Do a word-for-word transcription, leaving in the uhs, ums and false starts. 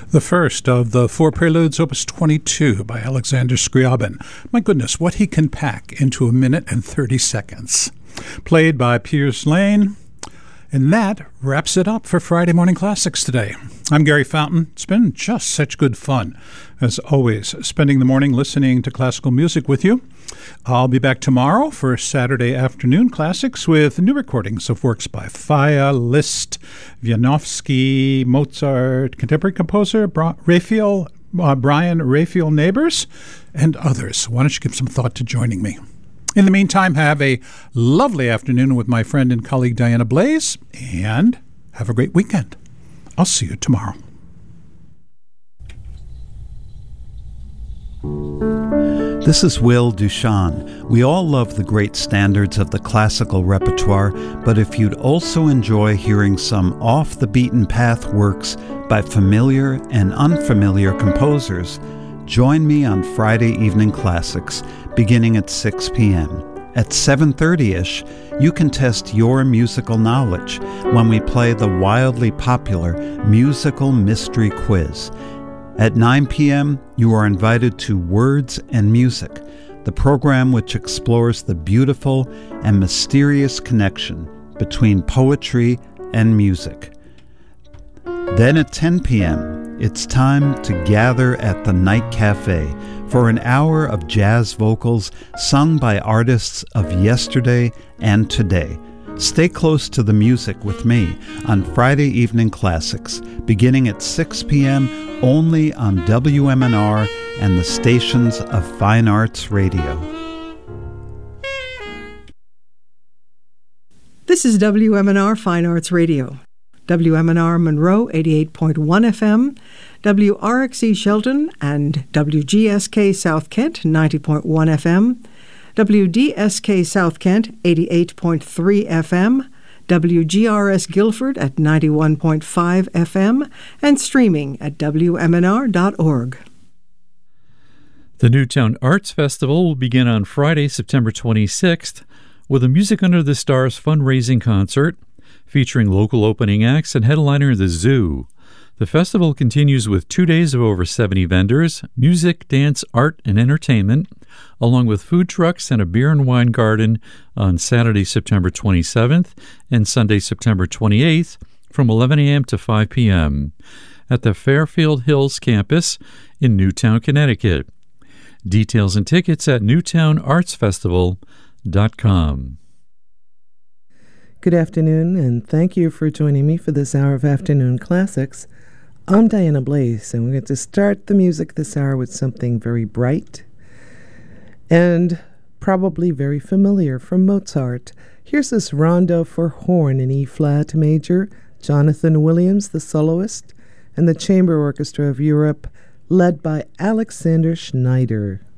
The first of the four preludes, Opus twenty-two by Alexander Scriabin. My goodness, what he can pack into a minute and thirty seconds. Played by Piers Lane. And that wraps it up for Friday Morning Classics today. I'm Gary Fountain. It's been just such good fun, as always, spending the morning listening to classical music with you. I'll be back tomorrow for Saturday afternoon classics with new recordings of works by Faya, Liszt, Wieniawski, Mozart, contemporary composer Bra- Raphael, uh, Brian Raphael Neighbors, and others. Why don't you give some thought to joining me? In the meantime, have a lovely afternoon with my friend and colleague Diana Blaze, and have a great weekend. I'll see you tomorrow. This is Will Duchan. We all love the great standards of the classical repertoire, but if you'd also enjoy hearing some off-the-beaten-path works by familiar and unfamiliar composers, join me on Friday Evening Classics, beginning at six p.m. At seven thirty-ish, you can test your musical knowledge when we play the wildly popular Musical Mystery Quiz. At nine p.m., you are invited to Words and Music, the program which explores the beautiful and mysterious connection between poetry and music. Then at ten p.m., it's time to gather at the Night Cafe for an hour of jazz vocals sung by artists of yesterday and today. Stay close to the music with me on Friday Evening Classics, beginning at six p.m. only on W M N R and the stations of Fine Arts Radio. This is W M N R Fine Arts Radio. W M N R Monroe eighty-eight point one F M, W R X E Shelton and W G S K South Kent ninety point one F M, W D S K South Kent eighty-eight point three F M, W G R S Guilford at ninety-one point five F M, and streaming at W M N R dot org. The Newtown Arts Festival will begin on Friday, September twenty-sixth, with a Music Under the Stars fundraising concert featuring local opening acts and headliner The Zoo. The festival continues with two days of over seventy vendors, music, dance, art, and entertainment, along with food trucks and a beer and wine garden on Saturday, September twenty-seventh and Sunday, September twenty-eighth from eleven a.m. to five p.m. at the Fairfield Hills campus in Newtown, Connecticut. Details and tickets at newtown arts festival dot com. Good afternoon, and thank you for joining me for this hour of Afternoon Classics. I'm Diana Blaze, and we're going to start the music this hour with something very bright and probably very familiar from Mozart. Here's this rondo for horn in E-flat major, Jonathan Williams, the soloist, and the Chamber Orchestra of Europe, led by Alexander Schneider.